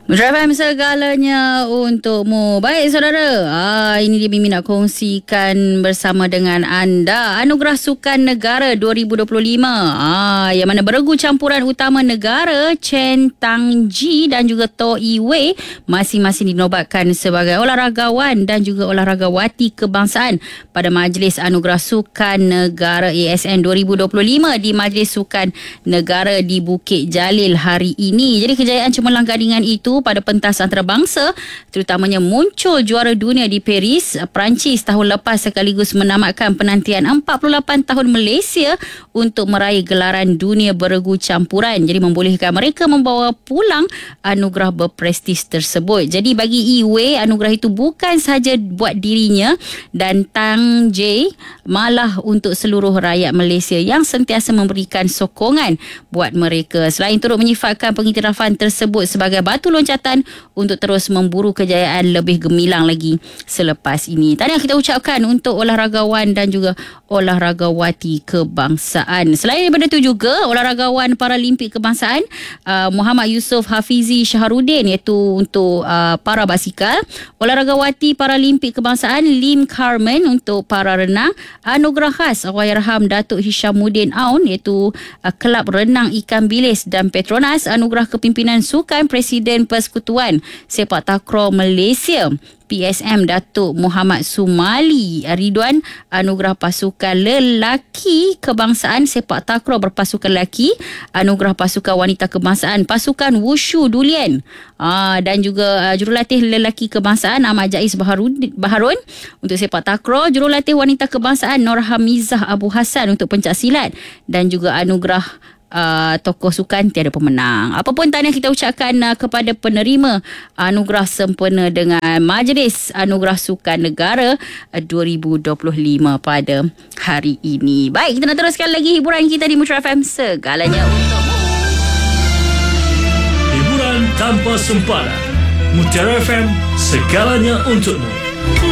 Mutiara FM segalanya untukmu. Baik saudara, ini dia Mimi nak kongsikan bersama dengan anda Anugerah Sukan Negara 2025. Yang mana beregu campuran utama negara Chen Tang-ji dan juga Toh Yi-wei masing-masing dinobatkan sebagai olahragawan dan juga olahragawati kebangsaan pada Majlis Anugerah Sukan Negara ASN 2025 di Majlis Sukan Negara di Bukit Jalil hari ini. Jadi kejayaan cemerlang gadingan itu pada pentas antarabangsa terutamanya muncul juara dunia di Paris, Perancis tahun lepas sekaligus menamatkan penantian 48 tahun Malaysia untuk meraih gelaran dunia beregu campuran. Jadi membolehkan mereka membawa pulang anugerah berprestis tersebut. Jadi bagi Yi-wei, anugerah itu bukan sahaja buat dirinya dan Tang J, malah untuk seluruh rakyat Malaysia yang sentiasa memberikan sokongan buat mereka. Selain turut menyifatkan pengiktirafan tersebut sebagai batu loncatan untuk terus memburu kejayaan lebih gemilang lagi selepas ini. Tahniah kita ucapkan untuk olahragawan dan juga olahragawati kebangsaan. Selain daripada itu juga, olahragawan Paralimpik kebangsaan Muhammad Yusof Hafizi Shahrudin, iaitu untuk para basikal. Olahragawati Paralimpik kebangsaan Lim Carmen untuk para renang. Anugerah khas Allahyarham Datuk Hishamuddin Aun, iaitu Kelab Renang Ikan Bilis dan Petronas. Anugerah Kepimpinan Sukan Presiden Persekutuan Sepak Takraw Malaysia PSM Datuk Muhammad Sumali Ridwan. Anugerah Pasukan Lelaki Kebangsaan Sepak Takraw Berpasukan Lelaki. Anugerah Pasukan Wanita Kebangsaan Pasukan Wushu Dulien. Dan juga Jurulatih Lelaki Kebangsaan Ahmad Jais Baharun untuk Sepak Takraw. Jurulatih Wanita Kebangsaan Nur Hamizah Abu Hassan untuk pencaksilat. Dan juga anugerah tokoh sukan tiada pemenang. Apapun tahniah kita ucapkan kepada penerima anugerah sempena dengan Majlis Anugerah Sukan Negara 2025 pada hari ini. Baik, kita nak teruskan lagi hiburan kita di Mutiara FM segalanya untukmu. Hiburan tanpa sempadan. Mutiara FM segalanya untukmu.